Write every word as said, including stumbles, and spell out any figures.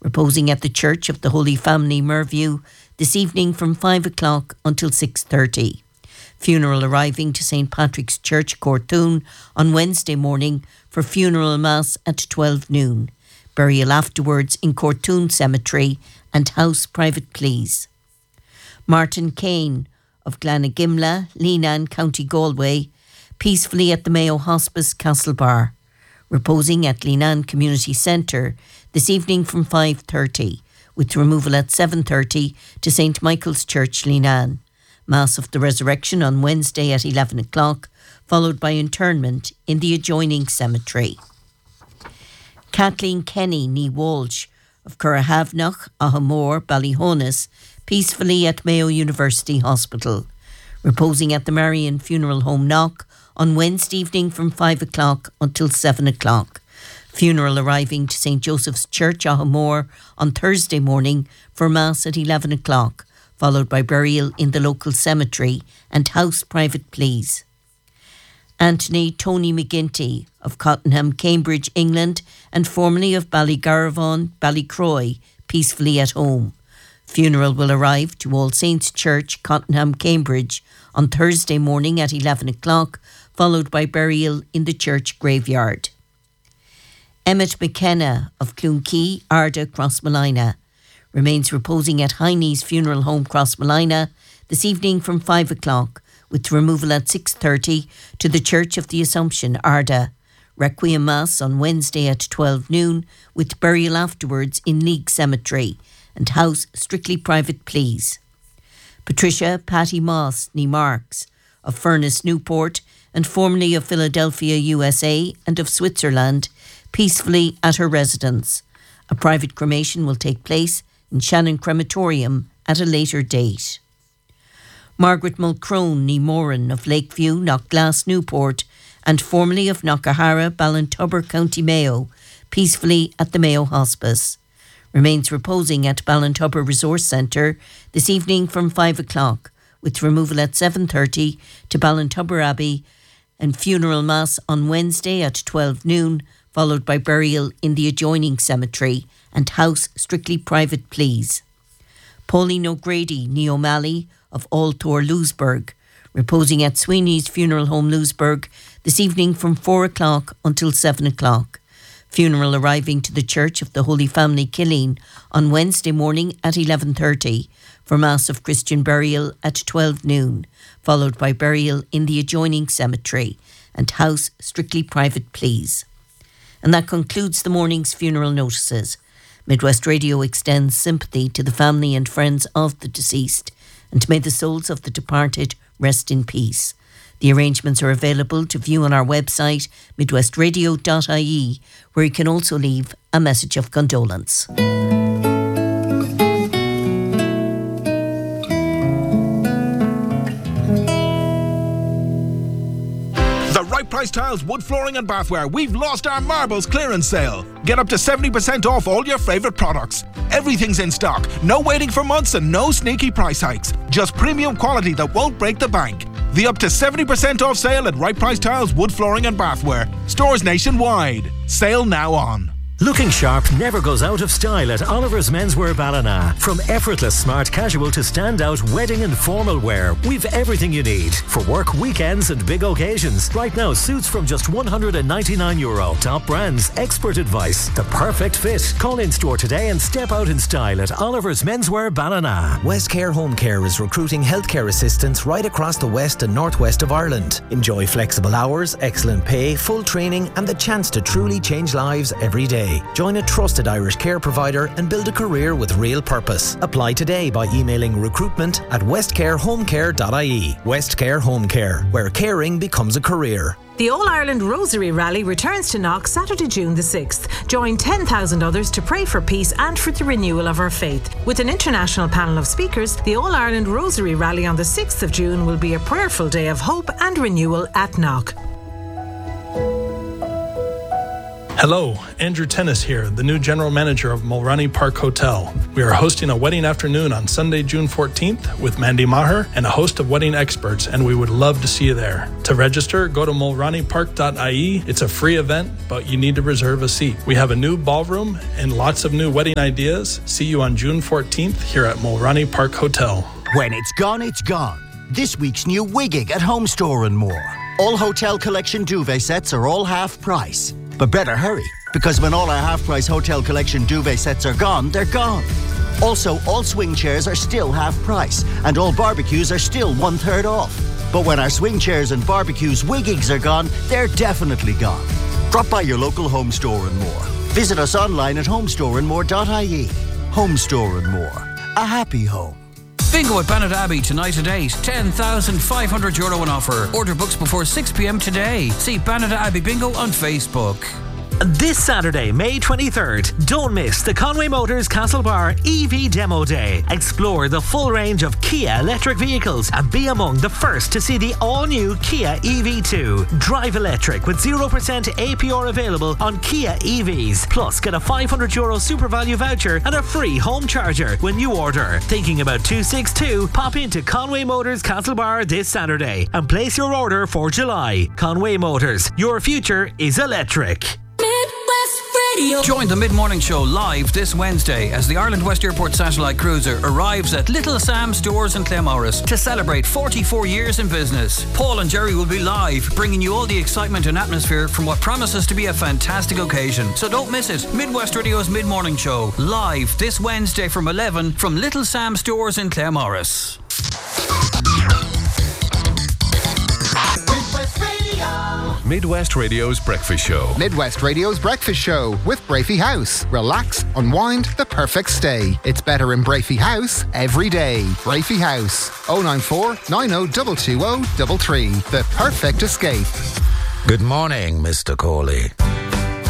reposing at the Church of the Holy Family, Merview, this evening from five o'clock until six thirty. Funeral arriving to Saint Patrick's Church, Cortoon, on Wednesday morning for funeral mass at twelve noon. Burial afterwards in Cortoon Cemetery and house private please. Martin Kane of Glannagimla, Leenan, County Galway, peacefully at the Mayo Hospice, Castlebar, reposing at Leenan Community Centre this evening from five thirty, with removal at seven thirty to Saint Michael's Church, Leenan. Mass of the Resurrection on Wednesday at eleven o'clock, followed by interment in the adjoining cemetery. Kathleen Kenny, ní Walsh, of Currahavnoch, Ahamore, Ballyhonus, peacefully at Mayo University Hospital, reposing at the Marian Funeral Home, Knock, on Wednesday evening from five o'clock until seven o'clock. Funeral arriving to Saint Joseph's Church, Ahamore, on Thursday morning for Mass at eleven o'clock, followed by burial in the local cemetery and house private please. Anthony Tony McGinty of Cottenham, Cambridge, England, and formerly of Ballygarravon, Ballycroy, peacefully at home. Funeral will arrive to All Saints Church, Cottenham, Cambridge, on Thursday morning at eleven o'clock, followed by burial in the church graveyard. Emmett McKenna of Cloonkey, Arda, Crossmolina, remains reposing at Heine's Funeral Home, Crossmolina, this evening from five o'clock, with removal at six thirty to the Church of the Assumption, Arda. Requiem Mass on Wednesday at twelve noon, with burial afterwards in League Cemetery and house strictly private please. Patricia Patty Moss, ní Marks, of Furness, Newport, and formerly of Philadelphia, U S A, and of Switzerland, peacefully at her residence. A private cremation will take place in Shannon Crematorium at a later date. Margaret Mulcrone, ní Moran, of Lakeview, Knockglass, Newport, and formerly of Knockahara, Ballintubber, County Mayo, peacefully at the Mayo Hospice. Remains reposing at Ballintubber Resource Centre this evening from five o'clock, with removal at seven thirty to Ballintubber Abbey and funeral mass on Wednesday at twelve noon, followed by burial in the adjoining cemetery and house strictly private please. Pauline O'Grady, ní O'Malley, of Altor, Louisburg, reposing at Sweeney's Funeral Home, Louisburg, this evening from four o'clock until seven o'clock. Funeral arriving to the Church of the Holy Family, Killeen, on Wednesday morning at eleven thirty for Mass of Christian burial at twelve noon, followed by burial in the adjoining cemetery and house strictly private please. And that concludes the morning's funeral notices. Midwest Radio extends sympathy to the family and friends of the deceased, and may the souls of the departed rest in peace. The arrangements are available to view on our website, midwest radio dot I E, where you can also leave a message of condolence. Right Price Tiles, wood flooring and bathware. We've lost our marbles clearance sale. Get up to seventy percent off all your favourite products. Everything's in stock. No waiting for months and no sneaky price hikes. Just premium quality that won't break the bank. The up to seventy percent off sale at Right Price Tiles, wood flooring and bathware. Stores nationwide. Sale now on. Looking sharp never goes out of style at Oliver's Menswear Ballina. From effortless smart casual to standout wedding and formal wear, we've everything you need for work, weekends and big occasions. Right now, suits from just one hundred ninety-nine euro. Top brands, expert advice, the perfect fit. Call in store today and step out in style at Oliver's Menswear Ballina. Westcare Home Care is recruiting healthcare assistants right across the west and northwest of Ireland. Enjoy flexible hours, excellent pay, full training and the chance to truly change lives every day. Join a trusted Irish care provider and build a career with real purpose. Apply today by emailing recruitment at westcare home care dot I E. Westcare Home Care, where caring becomes a career. The All-Ireland Rosary Rally returns to Knock Saturday, June the sixth. Join ten thousand others to pray for peace and for the renewal of our faith. With an international panel of speakers, the All-Ireland Rosary Rally on the sixth of June will be a prayerful day of hope and renewal at Knock. Hello, Andrew Tennis here, the new general manager of Mulroney Park Hotel. We are hosting a wedding afternoon on Sunday, June fourteenth with Mandy Maher and a host of wedding experts, and we would love to see you there. To register, go to mulroney park dot I E. It's a free event, but you need to reserve a seat. We have a new ballroom and lots of new wedding ideas. See you on June fourteenth here at Mulroney Park Hotel. When it's gone, it's gone. This week's new Wiggig at Home Store and More. All Hotel Collection duvet sets are all half price. But better hurry, because when all our half-price Hotel Collection duvet sets are gone, they're gone. Also, all swing chairs are still half price, and all barbecues are still one-third off. But when our swing chairs and barbecues Wiggigs are gone, they're definitely gone. Drop by your local Home Store and More. Visit us online at home store and more dot I E. Home Store and More. A happy home. Bingo at Bannet Abbey tonight at eight. ten thousand five hundred euro on offer. Order books before six p.m. today. See Bannet Abbey Bingo on Facebook. This Saturday, May twenty-third, don't miss the Conway Motors Castlebar E V Demo Day. Explore the full range of Kia electric vehicles and be among the first to see the all-new Kia E V two. Drive electric with zero percent A P R available on Kia E Vs. Plus, get a five hundred euro super value voucher and a free home charger when you order. Thinking about two sixty-two? Pop into Conway Motors Castlebar this Saturday and place your order for July. Conway Motors, your future is electric. Join the Mid-Morning Show live this Wednesday as the Ireland West Airport Satellite Cruiser arrives at Little Sam Stores in Claremorris to celebrate forty-four years in business. Paul and Jerry will be live, bringing you all the excitement and atmosphere from what promises to be a fantastic occasion. So don't miss it. Midwest Radio's Mid-Morning Show live this Wednesday from eleven from Little Sam Stores in Claremorris. Midwest Radio's Breakfast Show. Midwest Radio's Breakfast Show with Brafey House. Relax, unwind, the perfect stay. It's better in Brafey House every day. Brafey House. oh nine four, nine oh two two oh three three. The perfect escape. Good morning, Mister Corley.